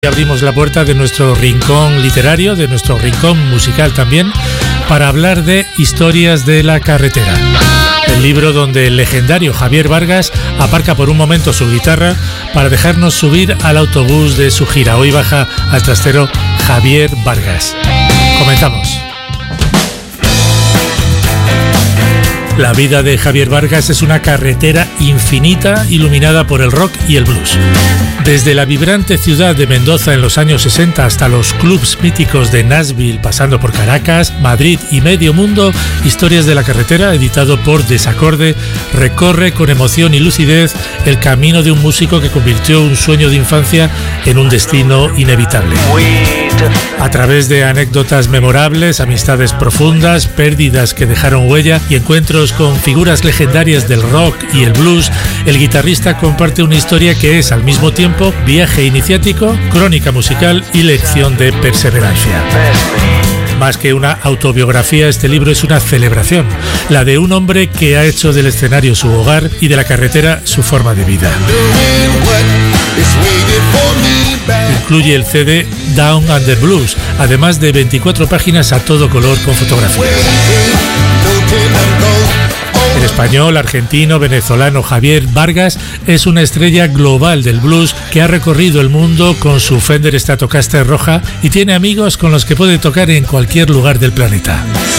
Abrimos la puerta de nuestro rincón literario, de nuestro rincón musical también, para hablar de Historias de la carretera. El libro donde el legendario Javier Vargas aparca por un momento su guitarra para dejarnos subir al autobús de su gira. Hoy baja al trastero Javier Vargas. Comenzamos. La vida de Javier Vargas es una carretera infinita iluminada por el rock y el blues. Desde la vibrante ciudad de Mendoza en los años 60 hasta los clubs míticos de Nashville, pasando por Caracas, Madrid y medio mundo, Historias de la carretera, editado por Desacorde, recorre con emoción y lucidez el camino de un músico que convirtió un sueño de infancia en un destino inevitable. A través de anécdotas memorables, amistades profundas, pérdidas que dejaron huella y encuentros con figuras legendarias del rock y el blues, el guitarrista comparte una historia que es al mismo tiempo viaje iniciático, crónica musical y lección de perseverancia. Más que una autobiografía, este libro es una celebración, la de un hombre que ha hecho del escenario su hogar y de la carretera su forma de vida. Incluye el CD Down Under Blues, además de 24 páginas a todo color con fotografías. El español, argentino, venezolano Javier Vargas es una estrella global del blues que ha recorrido el mundo con su Fender Stratocaster roja y tiene amigos con los que puede tocar en cualquier lugar del planeta.